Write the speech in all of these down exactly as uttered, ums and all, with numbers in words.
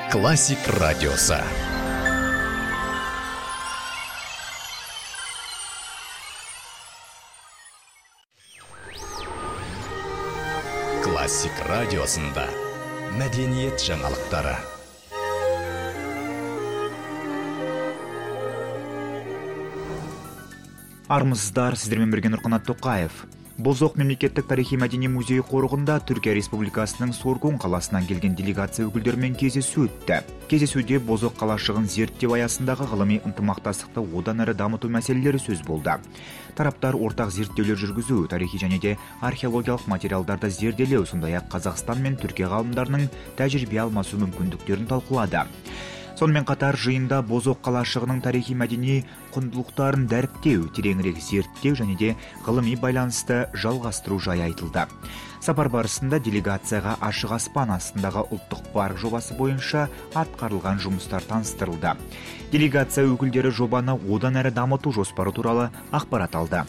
Классик радиосы. Классик радиосында мәдениет жаңалықтары. Армысыздар, сіздермен бірге Нұрқанат Тоқаев. Бозоқ мемлекеттік тарихи-мәдени музей қорығында Түркия Республикасының Соргун қаласынан келген делегация өкілдерімен кездесу өтті. Кездесуде Бозоқ қалашығын зерттеу аясындағы ғылыми ынтымақтастықты одан әрі дамыту мәселелері сөз болды. Тараптар ортақ зерттеулер жүргізу, тарихи және де археологиялық материалдарды зерделеу, сондай-ақ Қазақстан мен Түркия ғалымдарының тәжірибе алмасу мүмкіндіктерін талқылады. Сонымен қатар жиында Бозоқ қалашығының тарихи-мәдени құндылықтарын дәріптеу, тереңірек зерттеу және де ғылыми байланысты жалғастыру жайы айтылды. Сапар барысында делегацияға ашық аспан астындағы ұлттық парк жобасы бойынша атқарылған жұмыстар таныстырылды. Делегация өкілдері жобаны одан әрі дамыту жоспары туралы ақпарат алды.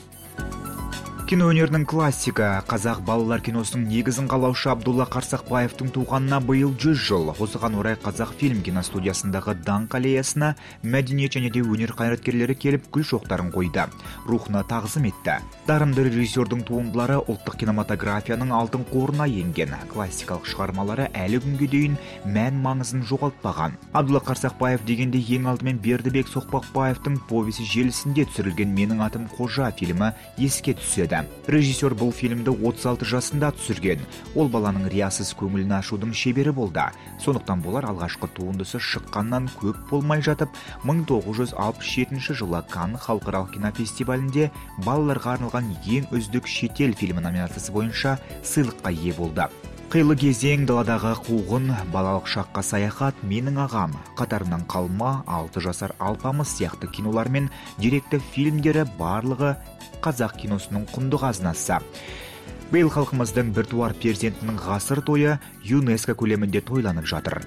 Кино өнерінің классика, қазақ балалар киносының негізін қалаушы Абдулла Қарсақбаевтың туғанына биыл жүз жыл. Осыған орай Қазақ фильм киностудиясындағы даңқ аллеясына мәдениет және де өнер қайраткерлері келіп гүл шоқтарын қойды, рухына тағзым етті. Дарынды режиссердің туындылары ұлттық кинематографияның алтын қорына енген. Классикалық шығармалары әлі күнге дейін мән маңызын жоғалтпаған. Абдулла Қарсақбаев дегенде ең алдымен Бердібек Соқпақбаевтың повесі желісінде түсірілген Менің атым Қожа фильмі еске түседі. Режиссер бұл фильмді отыз алты жасында түсірген. Ол баланың риясыз көңілін ашудың шебері болды. Сондықтан болар алғашқы туындысы шыққаннан көп болмай жатып, мың тоғыз жүз алпыс жетінші жылы Канн халықаралық кинофестивалінде балаларға арналған ең үздік шетел фильмі номинациясы бойынша сыйлыққа ие болды. Қилы кезең, даладағы қуғын, балалық шаққа саяхат, Менің ағам, қатарынан қалма, алты жасар алпамыс сияқты кинолар мен деректі фильмдері барлығы қазақ киносының құнды қазынасы. Биыл халқымыздың біртуар перзентінің ғасыр тойы ЮНЕСКО көлемінде тойланып жатыр.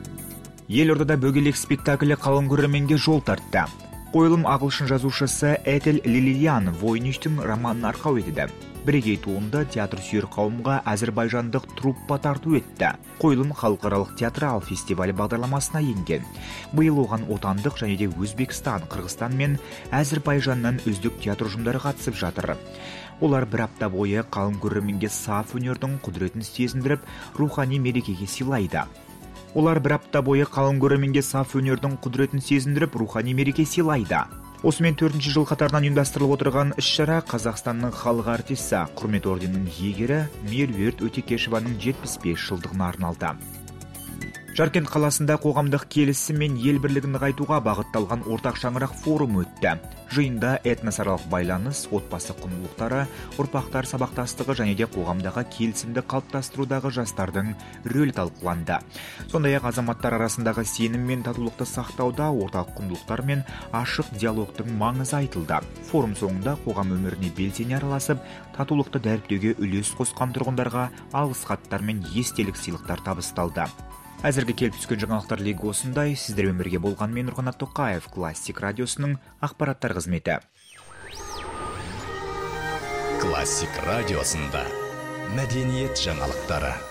Елордада бөгелек спектаклі қалың көрерменге жол тартты. Қойылым ағылшын жазушысы Этель Лилиян Войништің романын арқау етеді. Бірегей туынды театр сүйер қауымға әзірбайжандық труппа тарту етті. Қойылым халықаралық театрал фестивалі бағдарламасына енген. Биыл оған отандық және де Өзбекстан, Қырғызстан мен Әзірбайжаннан үздік театр ұжымдары қатысып жатыр. Олар бір апта бойы қалың көрерменге саф өнердің құдіретін сезіндіріп, рухани мерекеге сыйлайды. Олар бір апта бойы қалың көрерменге саф өнердің құдіретін сезіндіріп, рухани мереке сыйлайды. Осымен төртінші жыл қатарынан ұйымдастырылып отырған іс-шара Қазақстанның халық артисі, құрмет орденінің иегері Меруерт Өтекешеваның жетпіс бес жылдығына арналды. Жаркент қаласында қоғамдық келісім мен ел бірлігін нығайтуға бағытталған ортақ шаңырақ форум өтті. Жиында этносаралық байланыс, отбасы құндылықтары, ұрпақтар сабақтастығы және де қоғамдағы келісімді қалыптастырудағы жастардың рөлі талқыланды. Сондай-ақ азаматтар арасындағы сенім мен татулықты сақтауда ортақ құндылықтар мен ашық диалогтың маңызы айтылды. Форум соңында қоғам өміріне белсене араласып, татулықты дәріптеуге үлес қосқан тұрғындарға алғыс хаттар мен естелік сыйлықтар табысталды. Әзірге келіп түскен жаңалықтар легі осындай. Сіздермен бірге болған мен Нұрқанат Тоқаев, Классик радиосының ақпараттар қызметі. Классик радиосында мәдениет жаңалықтары.